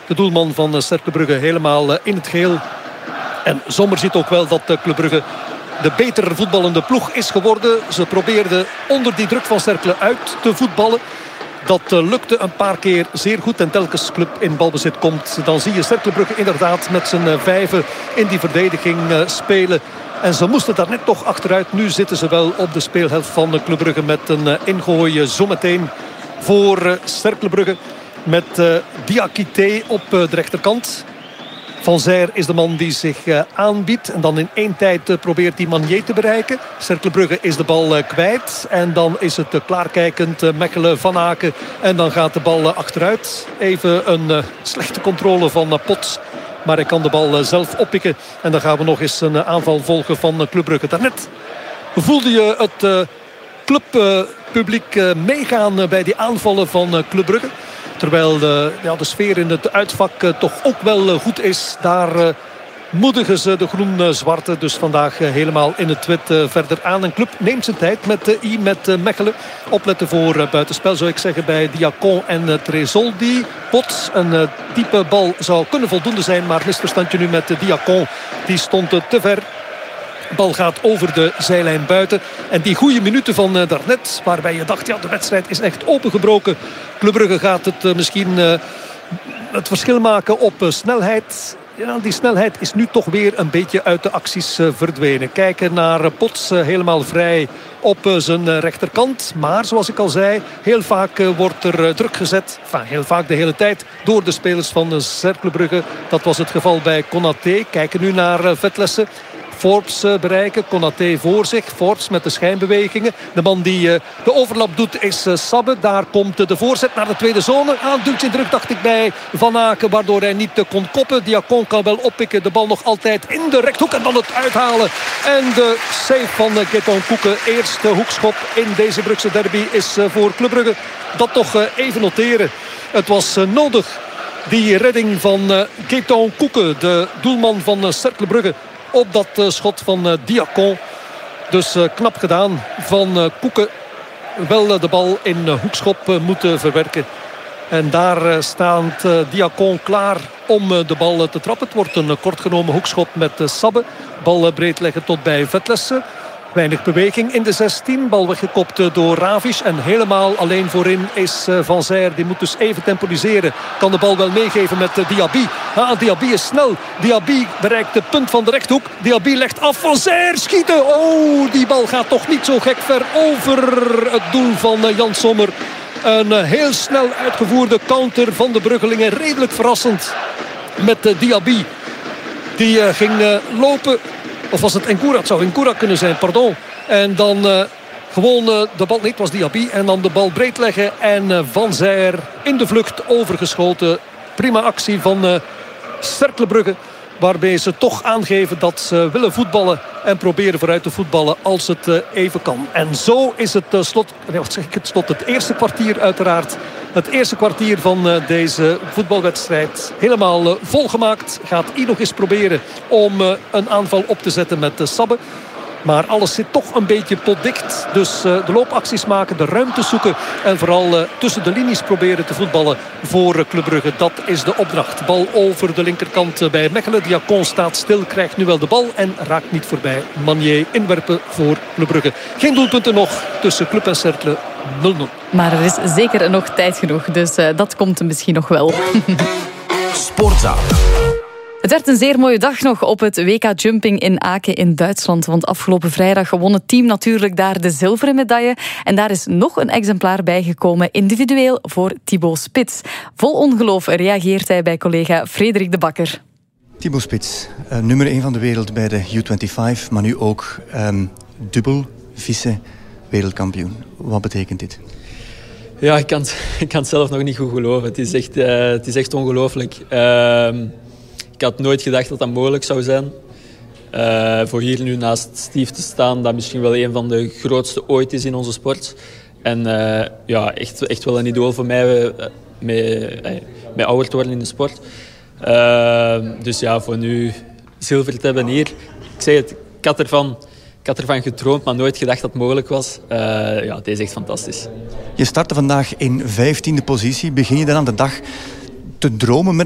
de doelman van Cercle Brugge, helemaal in het geel. En Sommer ziet ook wel dat Club Brugge de betere voetballende ploeg is geworden. Ze probeerden onder die druk van Cercle uit te voetballen. Dat lukte een paar keer zeer goed. En telkens Club in balbezit komt, dan zie je Cercle Brugge inderdaad met zijn vijven in die verdediging spelen. En ze moesten daar net toch achteruit. Nu zitten ze wel op de speelhelft van Club Brugge met een ingooi zometeen voor Cercle Brugge. Met Diakité op de rechterkant. Van Zijr is de man die zich aanbiedt. En dan in één tijd probeert die Manier te bereiken. Cercle Brugge is de bal kwijt. En dan is het klaarkijkend Mechelen, Van Aken. En dan gaat de bal achteruit. Even een slechte controle van Pots. Maar hij kan de bal zelf oppikken. En dan gaan we nog eens een aanval volgen van Club Brugge. Daarnet voelde je het clubpubliek meegaan bij die aanvallen van Club Brugge. Terwijl de sfeer in het uitvak toch ook wel goed is. Daar moedigen ze de groen-zwarte dus vandaag helemaal in het wit verder aan. En Club neemt zijn tijd met Mechelen. Opletten voor buitenspel zou ik zeggen bij Diacon en Tresoldi. Pots, een diepe bal zou kunnen voldoende zijn. Maar misverstandje nu met Diacon. Die stond te ver. De bal gaat over de zijlijn buiten. En die goede minuten van daarnet, waarbij je dacht, ja, de wedstrijd is echt opengebroken. Club Brugge gaat het misschien het verschil maken op snelheid. Ja, die snelheid is nu toch weer een beetje uit de acties verdwenen. Kijken naar Pots, helemaal vrij op zijn rechterkant. Maar zoals ik al zei, heel vaak wordt er druk gezet. Enfin, heel vaak de hele tijd door de spelers van Cercle Brugge. Dat was het geval bij Konaté. Kijken nu naar Vetlesse. Forbes bereiken, Konaté voor zich. Forbes met de schijnbewegingen. De man die de overlap doet is Sabbe. Daar komt de voorzet naar de tweede zone. Duwtje in druk dacht ik bij Van Aken, waardoor hij niet kon koppen. Diacon kan wel oppikken. De bal nog altijd in de rechthoek en dan het uithalen. En de save van Gaëtan Koeken. Eerste hoekschop in deze Brugse derby is voor Club Brugge. Dat toch even noteren. Het was nodig, die redding van Gaëtan Koeken, de doelman van Cercle Brugge, op dat schot van Diacon. Dus knap gedaan van Koeken. Wel de bal in hoekschop moeten verwerken. En daar staat Diacon klaar om de bal te trappen. Het wordt een kortgenomen hoekschop met Sabbe. Bal breed leggen tot bij Vetlesse. Weinig beweging in de 16. Bal weggekopt door Ravish. En helemaal alleen voorin is Van Zijr. Die moet dus even temporiseren. Kan de bal wel meegeven met Diaby. Diaby is snel. Diaby bereikt de punt van de rechthoek. Diaby legt af. Van Zijr schieten. Oh, die bal gaat toch niet zo gek ver over het doel van Jan Sommer. Een heel snel uitgevoerde counter van de Bruggelingen. Redelijk verrassend met Diaby. Die ging lopen. Of was het N'Koura? Het zou N'Koura kunnen zijn, pardon. En dan gewoon de bal... Nee, het was Diaby. En dan de bal breed leggen. En Van Zijr in de vlucht overgeschoten. Prima actie van Cercle Brugge. Waarbij ze toch aangeven dat ze willen voetballen. En proberen vooruit te voetballen als het even kan. En zo is het het eerste kwartier uiteraard. Het eerste kwartier van deze voetbalwedstrijd helemaal volgemaakt. Gaat nog eens proberen om een aanval op te zetten met Sabbe. Maar alles zit toch een beetje potdicht. Dus de loopacties maken, de ruimte zoeken. En vooral tussen de linies proberen te voetballen voor Club Brugge. Dat is de opdracht. Bal over de linkerkant bij Mechelen. Diacon staat stil, krijgt nu wel de bal. En raakt niet voorbij. Manier inwerpen voor Club Brugge. Geen doelpunten nog tussen Club en Cercle. 0-0. Maar er is zeker nog tijd genoeg. Dus dat komt misschien nog wel. Sportzaal. Het werd een zeer mooie dag nog op het WK Jumping in Aken in Duitsland. Want afgelopen vrijdag won het team natuurlijk daar de zilveren medaille. En daar is nog een exemplaar bijgekomen, individueel voor Thibaut Spits. Vol ongeloof reageert hij bij collega Frederik de Bakker. Thibaut Spits, nummer 1 van de wereld bij de U25, maar nu ook dubbel vice-wereldkampioen. Wat betekent dit? Ja, ik kan het zelf nog niet goed geloven. Het is echt ongelooflijk. Ik had nooit gedacht dat dat mogelijk zou zijn. Voor hier nu naast Steve te staan, dat misschien wel een van de grootste ooit is in onze sport. En ja, echt wel een idool voor mij met ouder te worden in de sport. Dus ja, voor nu zilver te hebben hier. Ik zeg het, ik had ervan gedroomd, maar nooit gedacht dat het mogelijk was. Ja, het is echt fantastisch. Je startte vandaag in 15e positie. Begin je dan aan de dag te dromen met